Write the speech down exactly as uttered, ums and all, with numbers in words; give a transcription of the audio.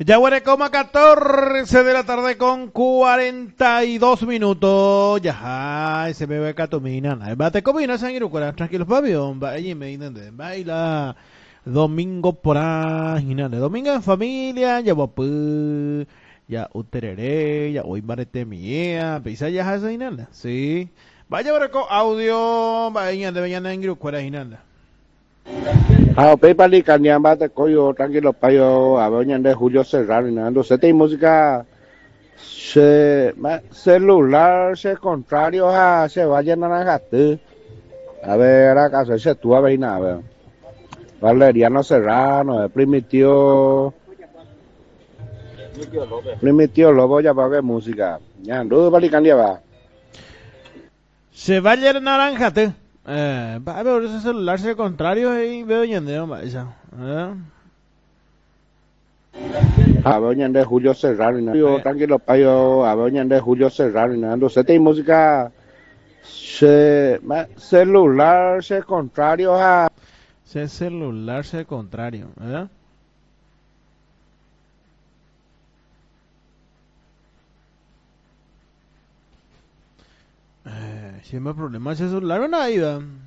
Yaguarecoma, catorce de la tarde con cuarenta y dos minutos. Ya, se me ve catomina. Bate comina, sanguirucura. Tranquilos, papi. Vaya, me entienden. Baila. Domingo por ahí. Domingo en familia. Ya, guapu. Ya, uterere. Ya, hoy marete mía. Pisa ya, esa inala. Sí. Vaya, breco, audio. Vaya, de mañana en grupo, inala. Ah, PayPal y Cañamba te coyo, tranquilo, payo, a ver, de Julio Serrano, y nada, se te música, se, ma- celular, se contrario a, se vaya naranjate, a ver, acaso, ese tú, a ver, nada, a ver, Valeriano Serrano, el primitivo, primitivo, lobo, ya para ver música, ya, no, vale, Cañamba. Se va a leer naranja, te. Eh, va a ver ese celular, se contrario y veo yendeo, vaya. Eh. A ver, de Julio Serrano, y nada, yo, Vaya. tranquilo, payo, a ver, de Julio Serrano, y nada, se te música, se, ma- celular, se contrario a, Ese celular, se contrario, ¿verdad? Eh, si me problema ese celular o nada, iba.